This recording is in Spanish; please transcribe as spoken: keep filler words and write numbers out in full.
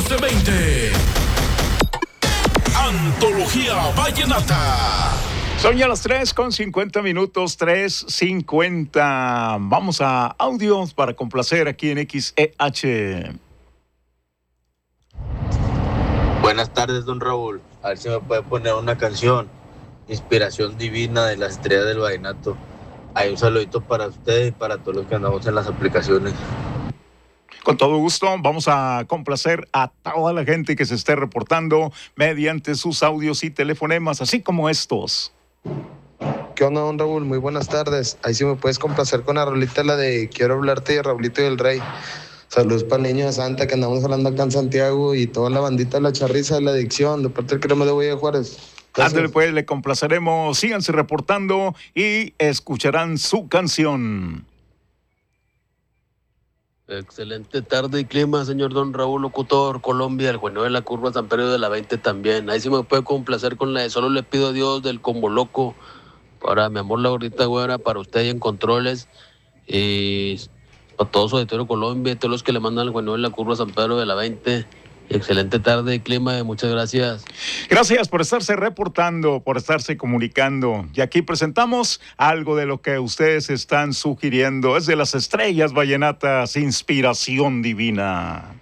menos de veinte. Antología Vallenata. Son ya las tres con cincuenta minutos, tres cincuenta. Vamos a audios para complacer aquí en X E H. Buenas tardes, don Raúl. A ver si me puede poner una canción, Inspiración Divina de las Estrellas del Vallenato. Hay un saludito para ustedes y para todos los que andamos en las aplicaciones. Con todo gusto, vamos a complacer a toda la gente que se esté reportando mediante sus audios y telefonemas, así como estos. ¿Qué onda, don Raúl? Muy buenas tardes. Ahí sí me puedes complacer con la rolita, la de Quiero hablarte de Raulito y el Rey. Saludos para el niño de Santa que andamos hablando acá en Santiago y toda la bandita de la charriza de la adicción, de parte del crema de Huella de Juárez. Ándale pues, le complaceremos, síganse reportando y escucharán su canción. Excelente tarde y clima, señor don Raúl Locutor, Colombia, el juego de la curva San Pedro de la veinte también. Ahí sí me puede complacer con la de Solo le pido a Dios del Combo Loco. Para mi amor la gordita güera, para usted y en controles. Y a todos los de Colombia, todos los que le mandan el juego de la curva San Pedro de la veinte. Excelente tarde y clima, muchas gracias. Gracias por estarse reportando, por estarse comunicando. Y aquí presentamos algo de lo que ustedes están sugiriendo. Es de las Estrellas Vallenatas, Inspiración Divina.